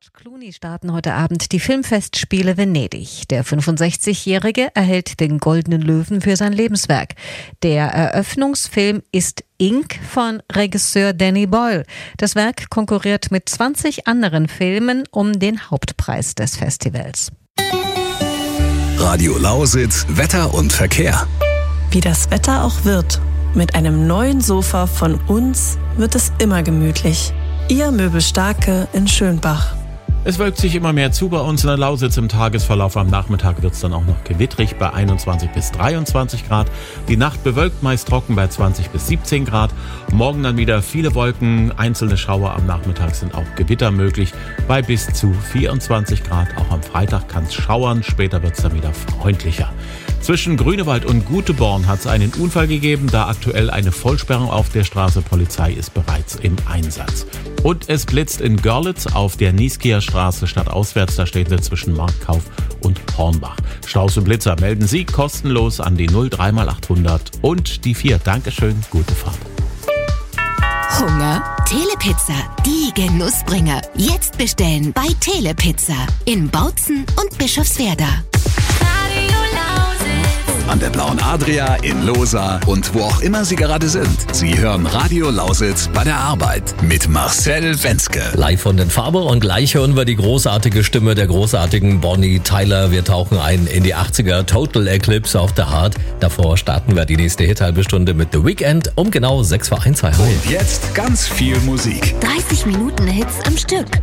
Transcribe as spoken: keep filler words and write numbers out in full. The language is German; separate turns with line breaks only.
George Clooney starten heute Abend die Filmfestspiele Venedig. Der fünfundsechzigjährige erhält den Goldenen Löwen für sein Lebenswerk. Der Eröffnungsfilm ist Ink von Regisseur Danny Boyle. Das Werk konkurriert mit zwanzig anderen Filmen um den Hauptpreis des Festivals.
Radio Lausitz, Wetter und Verkehr.
Wie das Wetter auch wird, mit einem neuen Sofa von uns wird es immer gemütlich. Ihr Möbelstarke in Schönbach.
Es wölkt sich immer mehr zu bei uns in der Lausitz. Im Tagesverlauf am Nachmittag wird es dann auch noch gewittrig bei einundzwanzig bis dreiundzwanzig Grad. Die Nacht bewölkt, meist trocken bei zwanzig bis siebzehn Grad. Morgen dann wieder viele Wolken, einzelne Schauer am Nachmittag sind auch Gewitter möglich bei bis zu vierundzwanzig Grad. Auch am Freitag kann es schauern, später wird es dann wieder freundlicher. Zwischen Grünewald und Guteborn hat es einen Unfall gegeben, da aktuell eine Vollsperrung auf der Straße. Polizei ist bereits im Einsatz. Und es blitzt in Görlitz auf der Nieskieer Straße stadtauswärts. Da steht sie zwischen Marktkauf und Hornbach. Staus und Blitzer melden Sie kostenlos an die null drei mal achthundert und die vier. Dankeschön, gute Fahrt.
Hunger? Telepizza, die Genussbringer. Jetzt bestellen bei Telepizza in Bautzen und Bischofswerda.
An der Blauen Adria, in Losa und wo auch immer Sie gerade sind. Sie hören Radio Lausitz bei der Arbeit mit Marcel Wenzke.
Live von den Faber und gleich hören wir die großartige Stimme der großartigen Bonnie Tyler. Wir tauchen ein in die achtziger, Total Eclipse of the Heart. Davor starten wir die nächste Hit-halbe Stunde mit The Weeknd um genau sechs vor eins. Hi, hi.
Und jetzt ganz viel Musik.
dreißig Minuten Hits am Stück.